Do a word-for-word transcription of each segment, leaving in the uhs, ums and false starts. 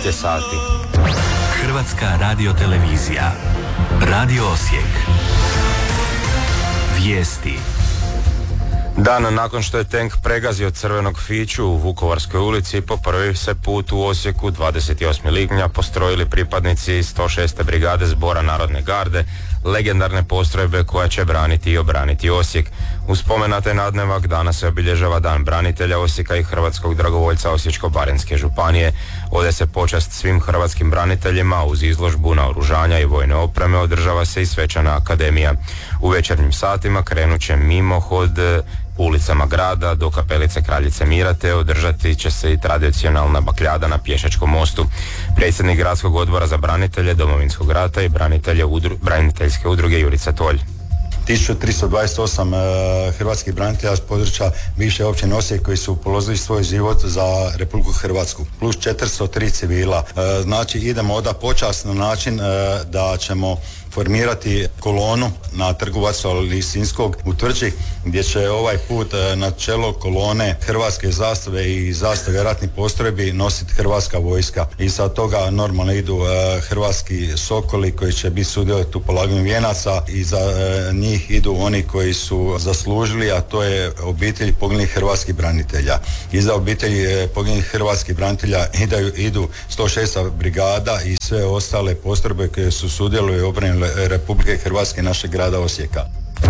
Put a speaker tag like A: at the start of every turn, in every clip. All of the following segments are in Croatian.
A: je sati.
B: Hrvatska radiotelevizija. Radio Osijek. Vijesti.
A: Dan nakon što je tank pregazio crvenog Fiću u Vukovarskoj ulici, po prvi se put u Osijeku dvadeset osmog lipnja postrojili pripadnici sto šeste brigade Zbora Narodne garde, legendarne postrojbe koja će braniti i obraniti Osijek. Uz spomen na taj nadnevak danas se obilježava Dan branitelja Osijeka i hrvatskog dragovoljca Osječko-baranjske županije. Ode se počast svim hrvatskim braniteljima, uz izložbu naoružanja i vojne opreme održava se i svečana akademija. U večernjim satima krenut će mimohod ulicama grada do kapelice Kraljice Mira, te održati će se i tradicionalna bakljada na Pješačkom mostu. Predsjednik gradskog odbora za branitelje Domovinskog rata i branitelje udru, braniteljske udruge Jurica Tolj.
C: tisuću tristo dvadeset osam uh, hrvatskih branitelja s područja bivše općine Osijek koji su položili svoj život za Republiku Hrvatsku, plus četiristo tri civila. Uh, znači idemo oda počast na način uh, da ćemo formirati kolonu na Trgu Vaclava Lisinskog u Tvrđi, gdje će ovaj put na čelo kolone hrvatske zastave i zastave ratnih postrojbi nositi hrvatska vojska. I sa toga normalno idu uh, hrvatski sokoli koji će biti sudjelovati u polaganju vijenaca i za uh, njih idu oni koji su zaslužili, a to je obitelj poginulih hrvatskih branitelja. Iza obitelji uh, poginulih hrvatskih branitelja idu, idu sto šesta brigada i sve ostale postrojbe koje su sudjelovali u obrani Republike Hrvatske, našeg grada Osijeka.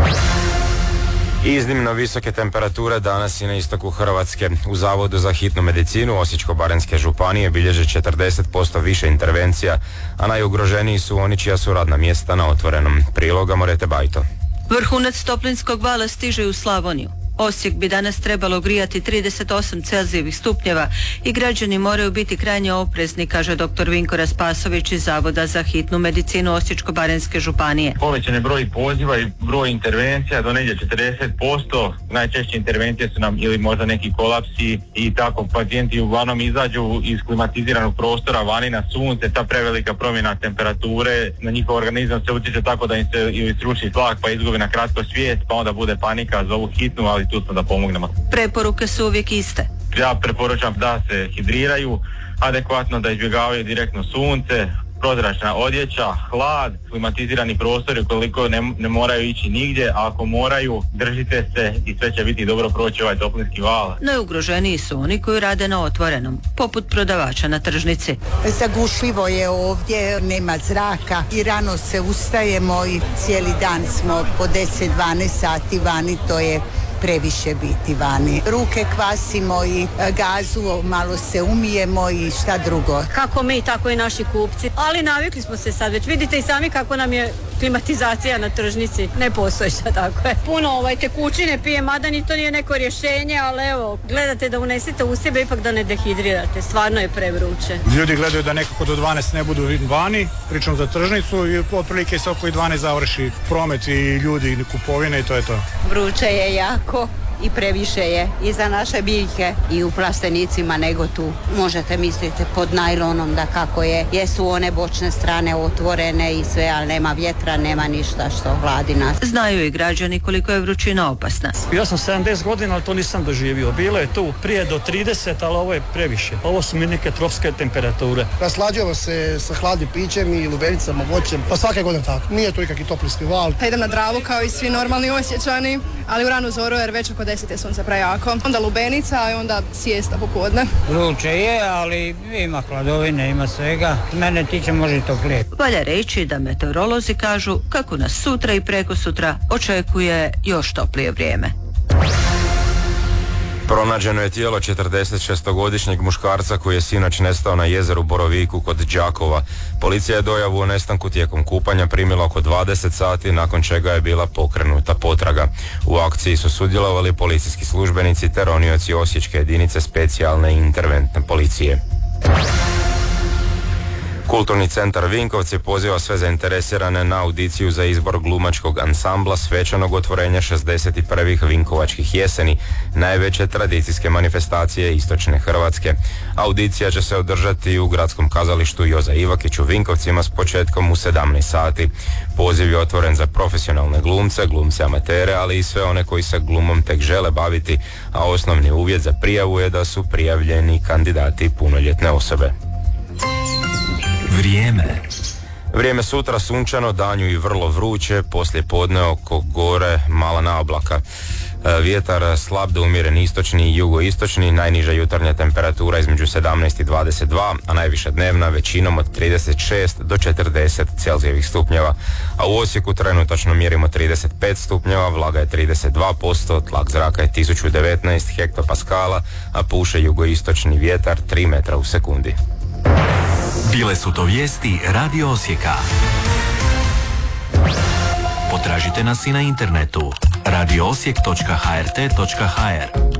A: Iznimno visoke temperature danas i na istoku Hrvatske. U Zavodu za hitnu medicinu Osječko-baranjske županije bilježe četrdeset posto više intervencija, a najugroženiji su oni čija su radna mjesta na otvorenom. Priloga Morete Bajto.
D: Vrhunac toplinskog vala stiže u Slavoniju. Osijek bi danas trebalo grijati trideset osam Celzijevih stupnjeva i građani moraju biti krajnje oprezni, kaže doktor Vinko Raspasović iz Zavoda za hitnu medicinu Osječko-baranjske županije.
E: Povećan je broj poziva i broj intervencija do negdje četrdeset posto. Najčešće intervencije su nam ili možda neki kolapsi i tako pacijenti uglavnom izađu iz klimatiziranog prostora vani na sunce. Ta prevelika promjena temperature na njihov organizam se utječe tako da im se ili sruši tlak pa izgubi na kratko svijest, pa onda bude panika za ovu hitnu, ali tu smo da pomognemo.
D: Preporuke su uvijek iste.
E: Ja preporučam da se hidriraju adekvatno, da izbjegavaju direktno sunce, prozračna odjeća, hlad, klimatizirani prostori koliko ne, ne moraju ići nigdje, a ako moraju držite se i sve će biti dobro proći ovaj toplinski val.
D: Najugroženiji su oni koji rade na otvorenom, poput prodavača na tržnici.
F: Zagušljivo je ovdje, nema zraka i rano se ustajemo i cijeli dan smo po deset dvanaest sati vani, to je previše biti vani. Ruke kvasimo i gazu, malo se umijemo i šta drugo.
G: Kako mi, tako i naši kupci. Ali navikli smo se sad, već vidite i sami kako nam je klimatizacija na tržnici. Ne postoji šta, tako je. Puno ovaj, tekućine pije, mada ni to nije neko rješenje, ali evo, gledate da unesete u sebe, ipak da ne dehidrirate. Stvarno je prevruće.
H: Ljudi gledaju da nekako do dvanaest ne budu vani, pričam za tržnicu i otprilike se oko dvanaest završi promet i ljudi i kupovine i to je to.
I: Vruće je jako i previše je i za naše biljke i u plastenicima nego tu. Možete misliti pod najlonom da kako je. Jesu one bočne strane otvorene i sve, ali nema vjetra, nema ništa što hladi nas.
D: Znaju i građani koliko je vrućina opasna.
J: Ja sam sedamdeset godina, ali to nisam doživio. Bilo je tu prije do trideset, ali ovo je previše. Ovo su mi neke tropske temperature.
K: Raslađujemo se sa hladnim pićem i lubenicama, voćem, pa svake godine tako. Nije to ikakvi toplinski val.
L: Pa idem na Dravu kao i svi normalni Osječani, ali u ranu zoru jer već oko deset je sunce prejako. Onda lubenica i onda sijesta popodne.
M: Vruće je, ali ima hladovine, ima svega. Mene tiče može toplije.
D: Valja reći da meteorolozi kažu kako nas sutra i prekosutra očekuje još toplije vrijeme.
A: Pronađeno je tijelo četrdesetšestogodišnjeg muškarca koji je sinoć nestao na jezeru Boroviku kod Đakova. Policija je dojavu o nestanku tijekom kupanja primila oko dvadeset sati, nakon čega je bila pokrenuta potraga. U akciji su sudjelovali policijski službenici te ronioci osječke jedinice specijalne i interventne policije. Kulturni centar Vinkovci poziva sve zainteresirane na audiciju za izbor glumačkog ansambla svečanog otvorenja šezdeset prvih Vinkovačkih jeseni, najveće tradicijske manifestacije istočne Hrvatske. Audicija će se održati u gradskom kazalištu Joza Ivakić u Vinkovcima s početkom u sedamnaest sati. Poziv je otvoren za profesionalne glumce, glumce amatere, ali i sve one koji se glumom tek žele baviti, a osnovni uvjet za prijavu je da su prijavljeni kandidati punoljetne osobe.
B: Vrijeme.
A: Vrijeme sutra sunčano, danju i vrlo vruće, poslije podne oko gore mala naoblaka. Vjetar slab do umjeren istočni i jugoistočni, najniža jutarnja temperatura između sedamnaest i dvadeset dva, a najviša dnevna većinom od trideset šest do četrdeset Celzijevih stupnjeva. A u Osijeku trenutačno mjerimo trideset pet stupnjeva, vlaga je trideset dva posto, tlak zraka je tisuću devetnaest hektopaskala, a puše jugoistočni vjetar tri metra u sekundi.
B: Bile su to vijesti Radio Osijeka. Potražite nas i na internetu radio osijek točka h r t točka h r.